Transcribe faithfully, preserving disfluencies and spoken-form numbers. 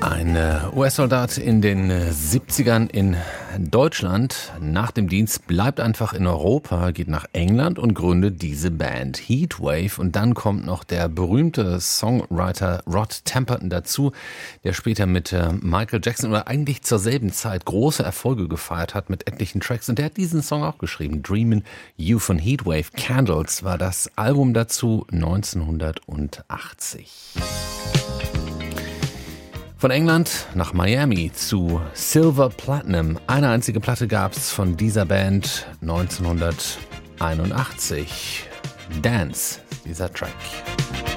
Ein U S-Soldat in den siebzigern in Deutschland nach dem Dienst bleibt einfach in Europa, geht nach England und gründet diese Band Heatwave. Und dann kommt noch der berühmte Songwriter Rod Temperton dazu, der später mit Michael Jackson oder eigentlich zur selben Zeit große Erfolge gefeiert hat mit etlichen Tracks. Und der hat diesen Song auch geschrieben. Dreamin' You von Heatwave. Candles war das Album dazu neunzehnhundertachtzig. Von England nach Miami zu Silver Platinum. Eine einzige Platte gab's von dieser Band neunzehnhunderteinundachtzig. Dance, dieser Track.